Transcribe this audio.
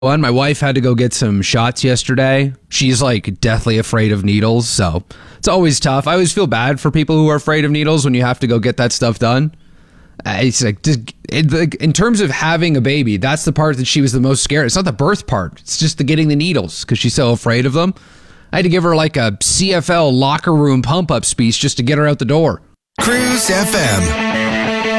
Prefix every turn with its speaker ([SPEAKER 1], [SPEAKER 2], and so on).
[SPEAKER 1] One, my wife had to go get some shots yesterday. She's like deathly afraid of needles, so it's always tough. I always feel bad for people who are afraid of needles when you have to go get that stuff done. It's like, in terms of having a baby, that's the part that she was the most scared. It's not the birth part. It's just the getting the needles because she's so afraid of them. I had to give her like a CFL locker room pump-up speech just to get her out the door.
[SPEAKER 2] Cruise FM.